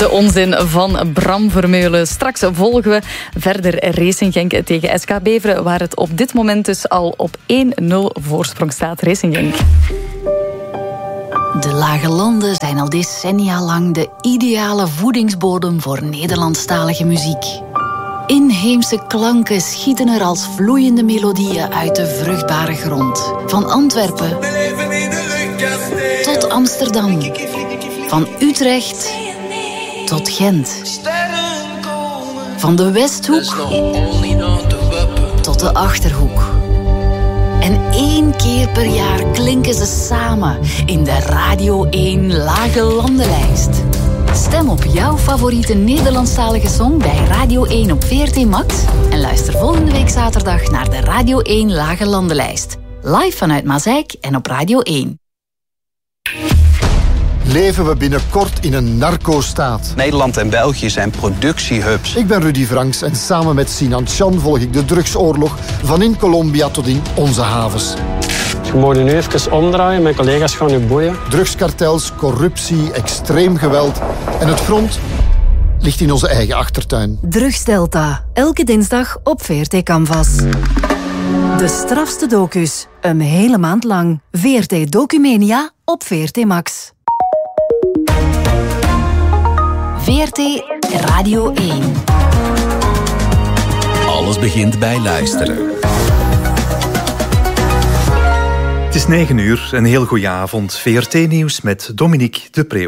De onzin van Bram Vermeulen. Straks volgen we verder Racing Genk tegen SK Beveren, waar het op dit moment dus al op 1-0 voorsprong staat. Racing Genk. De Lage Landen zijn al decennia lang de ideale voedingsbodem voor Nederlandstalige muziek. Inheemse klanken schieten er als vloeiende melodieën uit de vruchtbare grond. Van Antwerpen tot Amsterdam. Van Utrecht tot Gent. Van de Westhoek tot de Achterhoek. En 1 keer per jaar klinken ze samen in de Radio 1 Lage Landenlijst. Stem op jouw favoriete Nederlandstalige song bij Radio 1 op VRT Max en luister volgende week zaterdag naar de Radio 1 Lage Landenlijst. Live vanuit Mazeik en op Radio 1. Leven we binnenkort in een narco-staat? Nederland en België zijn productiehubs. Ik ben Rudy Franks en samen met Sinan Chan volg ik de drugsoorlog van in Colombia tot in onze havens. Je moet nu even omdraaien, mijn collega's gaan u boeien. Drugskartels, corruptie, extreem geweld en het front ligt in onze eigen achtertuin. Drugsdelta, elke dinsdag op VRT Canvas. De strafste docus, een hele maand lang. VRT Documania op VRT Max. VRT Radio 1. Alles begint bij luisteren. Het is 9 uur, een heel goede avond. VRT-nieuws met Dominique de Preeuw.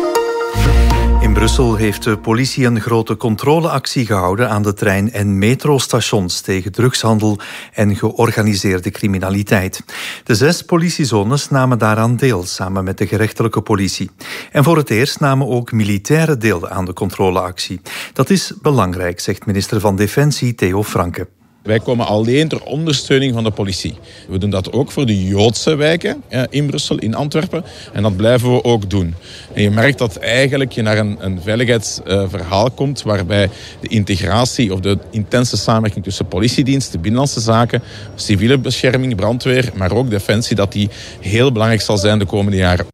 In Brussel heeft de politie een grote controleactie gehouden aan de trein- en metrostations tegen drugshandel en georganiseerde criminaliteit. De 6 politiezones namen daaraan deel, samen met de gerechtelijke politie. En voor het eerst namen ook militairen deel aan de controleactie. Dat is belangrijk, zegt minister van Defensie Theo Franke. Wij komen alleen ter ondersteuning van de politie. We doen dat ook voor de Joodse wijken in Brussel, in Antwerpen. En dat blijven we ook doen. En je merkt dat eigenlijk je naar een veiligheidsverhaal komt waarbij de integratie of de intense samenwerking tussen politiediensten, binnenlandse zaken, civiele bescherming, brandweer, maar ook defensie, dat die heel belangrijk zal zijn de komende jaren.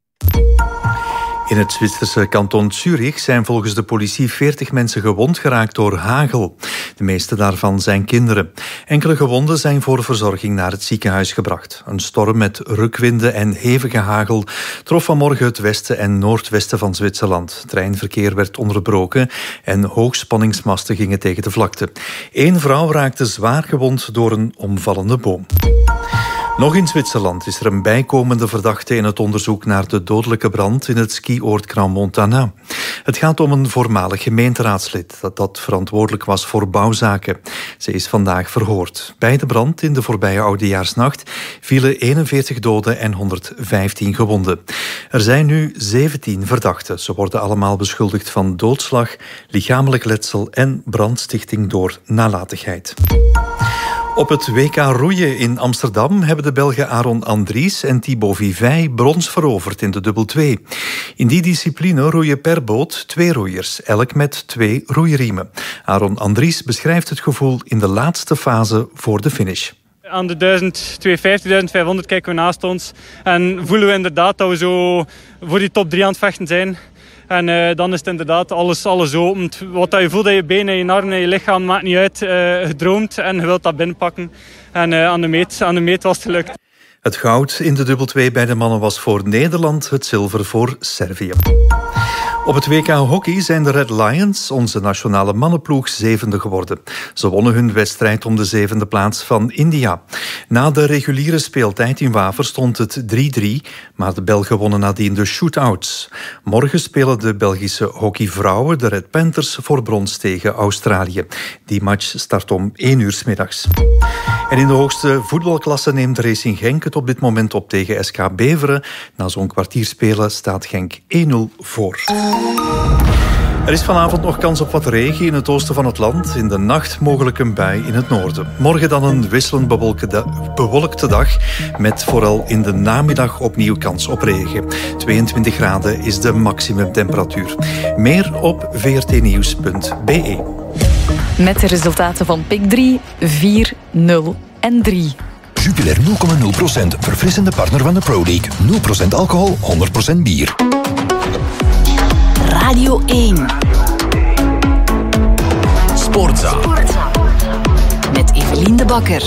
In het Zwitserse kanton Zurich zijn volgens de politie 40 mensen gewond geraakt door hagel. De meeste daarvan zijn kinderen. Enkele gewonden zijn voor verzorging naar het ziekenhuis gebracht. Een storm met rukwinden en hevige hagel trof vanmorgen het westen en noordwesten van Zwitserland. Treinverkeer werd onderbroken en hoogspanningsmasten gingen tegen de vlakte. 1 vrouw raakte zwaar gewond door een omvallende boom. Nog in Zwitserland is er een bijkomende verdachte in het onderzoek naar de dodelijke brand in het skioord Crans-Montana. Het gaat om een voormalig gemeenteraadslid dat verantwoordelijk was voor bouwzaken. Ze is vandaag verhoord. Bij de brand in de voorbije oudejaarsnacht vielen 41 doden en 115 gewonden. Er zijn nu 17 verdachten. Ze worden allemaal beschuldigd van doodslag, lichamelijk letsel en brandstichting door nalatigheid. Op het WK roeien in Amsterdam hebben de Belgen Aaron Andries en Thibaut Vivey brons veroverd in de dubbel 2. In die discipline roeien per boot 2 roeiers, elk met 2 roeiriemen. Aaron Andries beschrijft het gevoel in de laatste fase voor de finish. Aan de 1250, 1500 kijken we naast ons en voelen we inderdaad dat we zo voor die top 3 aan het vechten zijn. En dan is het inderdaad alles opent. Wat je voelt in je benen, je armen en je lichaam maakt niet uit. Gedroomd en je wilt dat binnenpakken. En aan de meet was het gelukt. Het goud in de dubbel 2 bij de mannen was voor Nederland, het zilver voor Servië. Op het WK hockey zijn de Red Lions, onze nationale mannenploeg, 7e geworden. Ze wonnen hun wedstrijd om de 7e plaats van India. Na de reguliere speeltijd in Waver stond het 3-3, maar de Belgen wonnen nadien de shootouts. Morgen spelen de Belgische hockeyvrouwen, de Red Panthers, voor brons tegen Australië. Die match start om 1 uur 's middags. En in de hoogste voetbalklasse neemt Racing Genk het op dit moment op tegen SK Beveren. Na zo'n kwartier spelen staat Genk 1-0 voor. Er is vanavond nog kans op wat regen in het oosten van het land. In de nacht mogelijk een bui in het noorden. Morgen dan een wisselend bewolkte dag, met vooral in de namiddag opnieuw kans op regen. 22 graden is de maximumtemperatuur. Meer op vrtnieuws.be. Met de resultaten van PIK 3, 4, 0 en 3. Jupiler 0,0%, verfrissende partner van de Pro League. 0% alcohol, 100% bier. Radio 1. Sportza. Met Evelien de Bakker.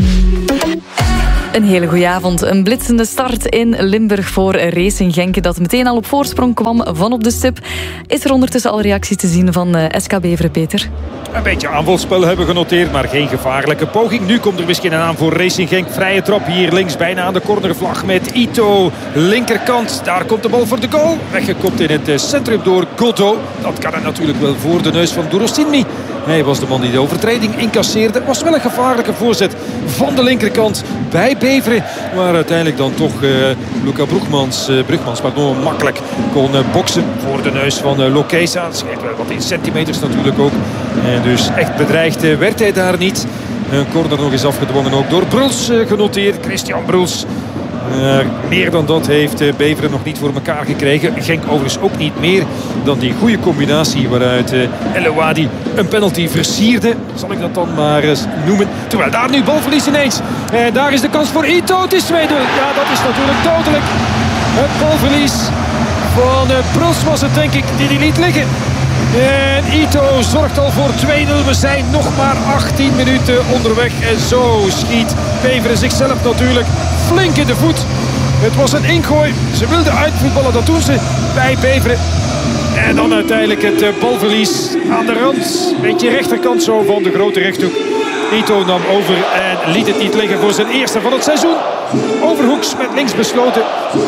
Een hele goede avond. Een blitsende start in Limburg voor Racing Genk, dat meteen al op voorsprong kwam van op de stip. Is er ondertussen al reactie te zien van SK Beveren, Peter? Een beetje aanvalspel hebben genoteerd, maar geen gevaarlijke poging. Nu komt er misschien een aan voor Racing Genk. Vrije trap hier links, bijna aan de cornervlag met Ito. Linkerkant, daar komt de bal voor de goal. Weggekopt in het centrum door Godot. Dat kan hij natuurlijk wel voor de neus van Durostinmi. Hij was de man die de overtreding incasseerde. Was wel een gevaarlijke voorzet van de linkerkant bij Beveren. Maar uiteindelijk dan toch Luca Brugmans makkelijk kon boksen voor de neus van Lokesa. Dat schijnt wel wat in centimeters natuurlijk ook. En dus echt bedreigd werd hij daar niet. Een corner nog eens afgedwongen ook door Bruls genoteerd. Christian Bruls. Meer dan dat heeft Beveren nog niet voor elkaar gekregen. Genk overigens ook niet meer dan die goede combinatie waaruit El Ouadi een penalty versierde. Zal ik dat dan maar noemen. Terwijl daar nu balverlies ineens. En daar is de kans voor Ito. Het is 2-0. Ja, dat is natuurlijk dodelijk. Het balverlies van Bruls was het, denk ik, die liet liggen. En Ito zorgt al voor 2-0. We zijn nog maar 18 minuten onderweg. En zo schiet Beveren zichzelf natuurlijk flink in de voet. Het was een ingooi. Ze wilden uitvoetballen, dat doen ze bij Beveren. En dan uiteindelijk het balverlies aan de rand. Beetje rechterkant zo van de grote rechthoek. Ito nam over en liet het niet liggen voor zijn eerste van het seizoen. Overhoeks met links besloten.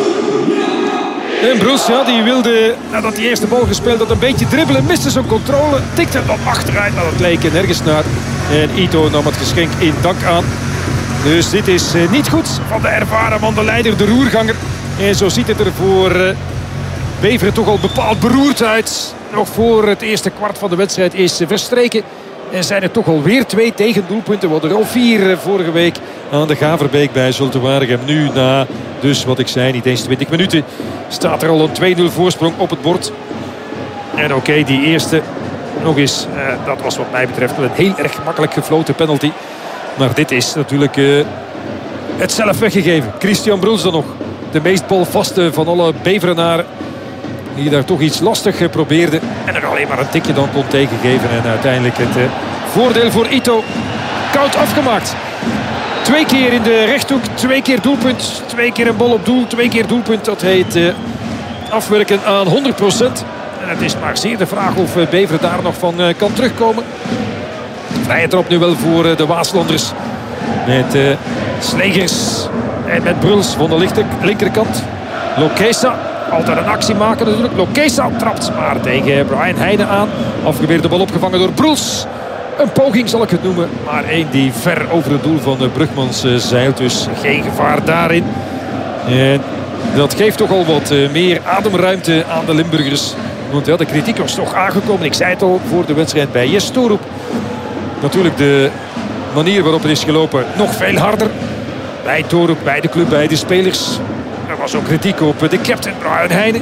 En Bruls, ja, die wilde, nadat die eerste bal gespeeld had, een beetje dribbelen. Miste zijn controle, tikte hem dan achteruit, maar dat leek nergens naar. En Ito nam het geschenk in dank aan. Dus dit is niet goed van de ervaren man, de leider, de roerganger. En zo ziet het er voor Beveren toch al bepaald beroerd uit. Nog voor het eerste kwart van de wedstrijd is verstreken. En zijn er toch alweer 2 tegendoelpunten. We hadden er al 4 vorige week aan de Gaverbeek bij Zulte Waregem. Nu na, dus wat ik zei, niet eens 20 minuten... staat er al een 2-0 voorsprong op het bord. En oké, die eerste nog eens. Dat was wat mij betreft wel een heel erg makkelijk gefloten penalty. Maar dit is natuurlijk het zelf weggegeven. Christian Bruls dan nog. De meest balvaste van alle Beverenaren. Die daar toch iets lastig probeerde. En er alleen maar een tikje dan kon tegengeven. En uiteindelijk het voordeel voor Ito. Koud afgemaakt. 2 keer in de rechthoek. 2 keer doelpunt. 2 keer een bal op doel. 2 keer doelpunt. Dat heet afwerken aan 100%. En het is maar zeer de vraag of Beveren daar nog van kan terugkomen. Vrije trap nu wel voor de Waaslanders. Met Slegers. En met Bruls van de linkerkant. Lokesa. Altijd een actie maken natuurlijk. Lokesa trapt maar tegen Brian Heijden aan. Afgeweerde bal opgevangen door Bruls. Een poging zal ik het noemen. Maar één die ver over het doel van de Brugmans zeilt. Dus geen gevaar daarin. En dat geeft toch al wat meer ademruimte aan de Limburgers. Want ja, de kritiek was toch aangekomen. Ik zei het al voor de wedstrijd bij Jes Torup. Natuurlijk de manier waarop het is gelopen nog veel harder. Bij Torup, bij de club, bij de spelers. Er was ook kritiek op de captain Brian Heijden.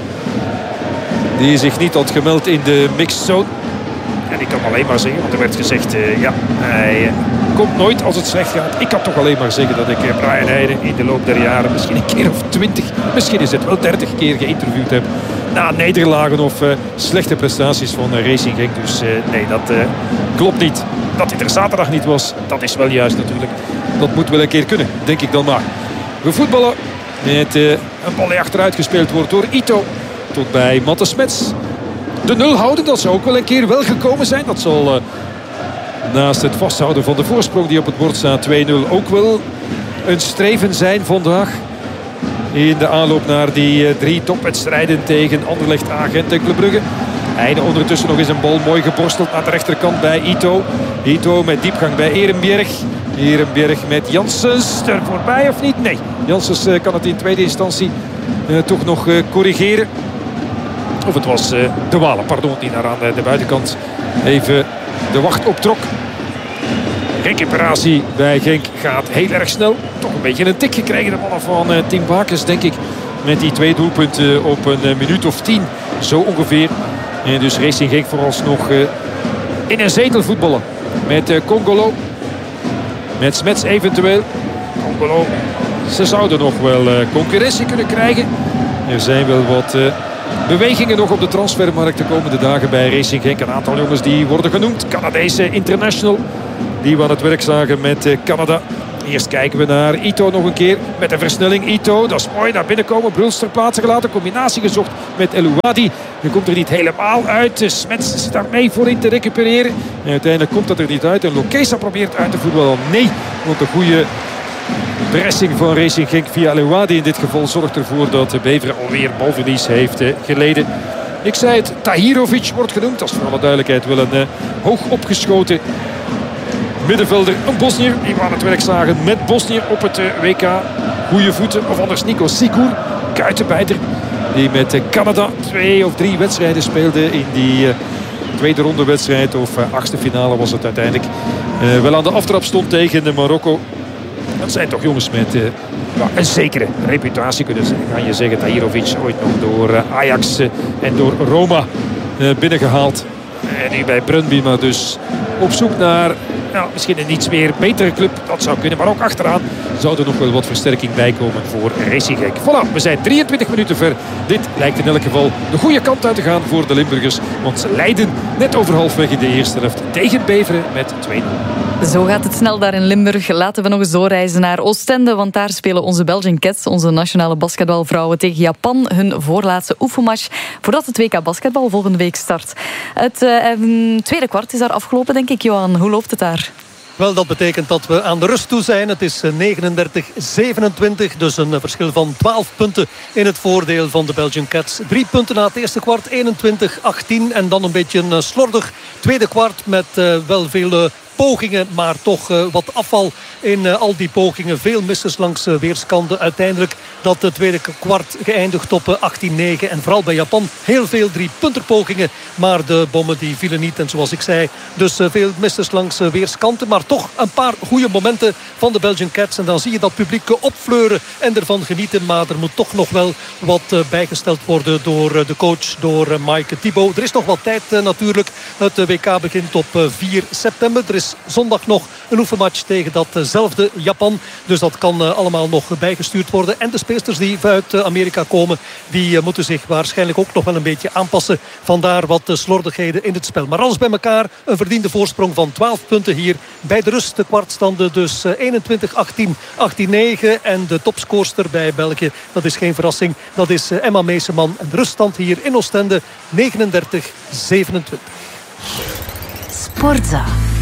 Die zich niet had gemeld in de mixed zone. En ik kan alleen maar zeggen, want er werd gezegd... hij komt nooit als het slecht gaat. Ik kan toch alleen maar zeggen dat ik Brian Heijden in de loop der jaren... misschien een keer of 20, misschien is het wel 30 keer geïnterviewd heb. Na nederlagen of slechte prestaties van Racing Genk. Dus nee, dat klopt niet. Dat hij er zaterdag niet was, dat is wel juist natuurlijk. Dat moet wel een keer kunnen, denk ik dan maar. We voetballen met een bal die achteruit gespeeld wordt door Ito. Tot bij Matte Smets. De 0 houden, dat zou ook wel een keer wel gekomen zijn. Dat zal naast het vasthouden van de voorsprong die op het bord staat 2-0 ook wel een streven zijn vandaag. In de aanloop naar die 3 topwedstrijden tegen Anderlecht, Agent en Club Brugge. Heijden ondertussen nog eens een bal mooi geborsteld naar de rechterkant bij Ito. Ito met diepgang bij Ehrenbjerg. Ehrenbjerg met Janssens. Er voorbij of niet? Nee. Janssens kan het in tweede instantie toch nog corrigeren. Of het was De Walen, pardon, die daar aan de buitenkant even de wacht optrok. Recuperatie bij Genk gaat heel erg snel. Toch een beetje een tik gekregen de mannen van Tim Bakens, denk ik. Met die 2 doelpunten op een minuut of 10. Zo ongeveer. En dus Racing Genk vooralsnog in een zetel voetballen. Met Congolo. Met Smets eventueel. Congolo. Ze zouden nog wel concurrentie kunnen krijgen. Er zijn wel wat bewegingen nog op de transfermarkt de komende dagen bij Racing Genk. Een aantal jongens die worden genoemd. Canadese international die we aan het werk zagen met Canada. Eerst kijken we naar Ito nog een keer met een versnelling. Ito, dat is mooi, naar binnen komen. Bruls ter plaatse gelaten. Combinatie gezocht met El Ouadi. Nu komt er niet helemaal uit. Smets zit daar mee voorin te recupereren. En uiteindelijk komt dat er niet uit. En Lokesa probeert uit te voetballen. Nee, want de goede pressing van Racing Genk via El Ouadi in dit geval zorgt ervoor dat Beveren alweer balverlies heeft geleden. Ik zei het, Tahirovic wordt genoemd. Dat is voor alle duidelijkheid wel een hoog opgeschoten middenvelder, een Bosnier. Die we aan het werk zagen met Bosnië op het WK. Goede voeten. Of anders Nico Sigur, kuitenbijter. Die met Canada 2 of 3 wedstrijden speelde in die tweede ronde wedstrijd. Of achtste finale was het uiteindelijk. Wel aan de aftrap stond tegen Marokko. Dat zijn toch jongens met een zekere reputatie, kan je zeggen. Tahirovic ooit nog door Ajax en door Roma binnengehaald. En nu bij Brøndby, maar dus op zoek naar misschien een iets meer betere club. Dat zou kunnen, maar ook achteraan zou er nog wel wat versterking bij komen voor Racing Genk. Voilà, we zijn 23 minuten ver. Dit lijkt in elk geval de goede kant uit te gaan voor de Limburgers. Want ze leiden net over halfweg in de eerste helft tegen Beveren met 2-0. Zo gaat het snel daar in Limburg. Laten we nog eens doorreizen naar Oostende, want daar spelen onze Belgian Cats, onze nationale basketbalvrouwen, tegen Japan hun voorlaatste oefenmatch voordat het WK basketbal volgende week start. Het tweede kwart is daar afgelopen, denk ik. Johan, hoe loopt het daar? Wel, dat betekent dat we aan de rust toe zijn. Het is 39-27, dus een verschil van 12 punten in het voordeel van de Belgian Cats. 3 punten na het eerste kwart, 21-18. En dan een beetje een slordig tweede kwart met wel veel pogingen, maar toch wat afval in al die pogingen. Veel missers langs weerskanten. Uiteindelijk dat tweede kwart geëindigd op 18-9. En vooral bij Japan heel veel 3-punterpogingen. Maar de bommen die vielen niet. En zoals ik zei, dus veel missers langs weerskanten. Maar toch een paar goede momenten van de Belgian Cats. En dan zie je dat publiek opfleuren en ervan genieten. Maar er moet toch nog wel wat bijgesteld worden door de coach, door Mike Thibaut. Er is nog wat tijd natuurlijk. Het WK begint op 4 september. Er is zondag nog een oefenmatch tegen datzelfde Japan. Dus dat kan allemaal nog bijgestuurd worden. En de speelsters die uit Amerika komen, die moeten zich waarschijnlijk ook nog wel een beetje aanpassen. Vandaar wat slordigheden in het spel. Maar alles bij elkaar een verdiende voorsprong van 12 punten hier. Bij de rust de kwartstanden dus 21-18, 18-9. En de topscorster bij België, dat is geen verrassing. Dat is Emma Meeseman. En de ruststand hier in Oostende 39-27. Sportza.